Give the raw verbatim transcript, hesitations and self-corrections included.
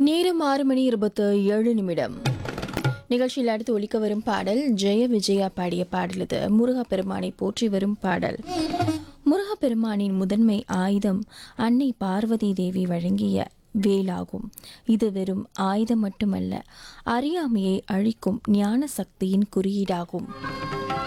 நேரம் ஆறு மணி இருபத்து ஏழு நிமிடம். நிகழ்ச்சியில் அடுத்து ஒலிக்க வரும் பாடல் ஜெய விஜயா பாடிய பாடல். இது முருகப்பெருமானை போற்றி வரும் பாடல். முருகப்பெருமானின் முதன்மை ஆயுதம் அன்னை பார்வதி தேவி வழங்கிய வேலாகும். இது வெறும் ஆயுதம் மட்டுமல்ல, அறியாமையை அழிக்கும் ஞான சக்தியின் குறியீடாகும்.